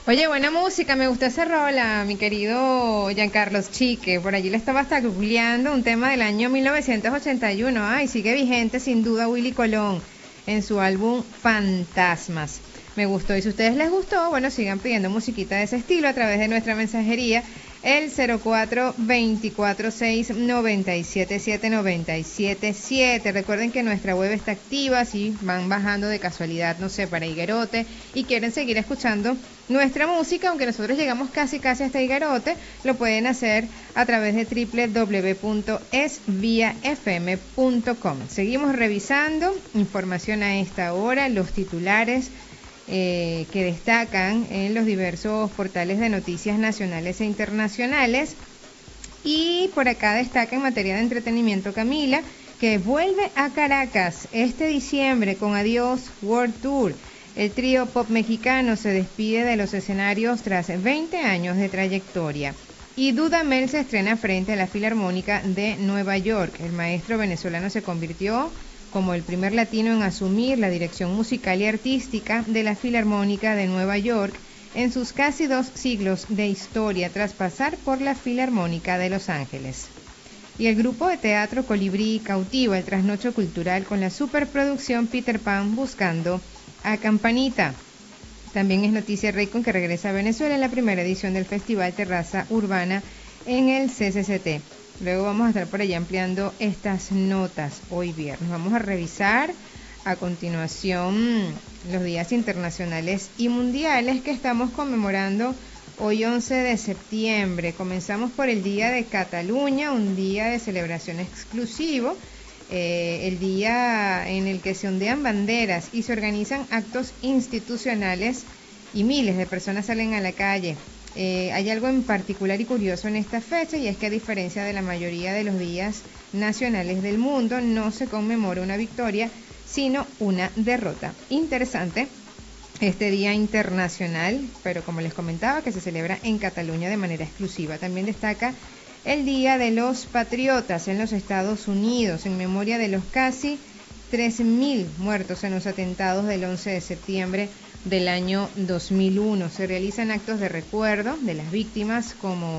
Oye, buena música, me gusta esa rola, mi querido Giancarlos Chique. Por allí le estaba hasta googleando un tema del año 1981. Ay, sigue vigente sin duda Willy Colón en su álbum Fantasmas. Me gustó y si a ustedes les gustó, bueno, sigan pidiendo musiquita de ese estilo a través de nuestra mensajería el 04-24-697-797-7. Recuerden que nuestra web está activa, si van bajando de casualidad, no sé, para Higuerote y quieren seguir escuchando nuestra música, aunque nosotros llegamos casi hasta Higuerote, lo pueden hacer a través de www.esviafm.com. Seguimos revisando información a esta hora, los titulares que destacan en los diversos portales de noticias nacionales e internacionales. Y por acá destaca en materia de entretenimiento Camila, que vuelve a Caracas este diciembre con Adiós World Tour. El trío pop mexicano se despide de los escenarios tras 20 años de trayectoria. Y Dudamel se estrena frente a la Filarmónica de Nueva York. El maestro venezolano se convirtió como el primer latino en asumir la dirección musical y artística de la Filarmónica de Nueva York en sus casi 2 siglos de historia, tras pasar por la Filarmónica de Los Ángeles. Y el grupo de teatro Colibrí cautiva el trasnocho cultural con la superproducción Peter Pan buscando a Campanita. También es noticia Raycon que regresa a Venezuela en la primera edición del Festival Terraza Urbana en el CCCT. Luego vamos a estar por allá ampliando estas notas hoy viernes. Vamos a revisar a continuación los días internacionales y mundiales que estamos conmemorando hoy 11 de septiembre. Comenzamos por el Día de Cataluña, un día de celebración exclusivo, el día en el que se ondean banderas y se organizan actos institucionales y miles de personas salen a la calle. Hay algo en particular y curioso en esta fecha, y es que a diferencia de la mayoría de los días nacionales del mundo, no se conmemora una victoria, sino una derrota. Interesante este día internacional, pero como les comentaba, que se celebra en Cataluña de manera exclusiva. También destaca el Día de los Patriotas en los Estados Unidos, en memoria de los casi 3.000 muertos en los atentados del 11 de septiembre del año 2001. Se realizan actos de recuerdo de las víctimas como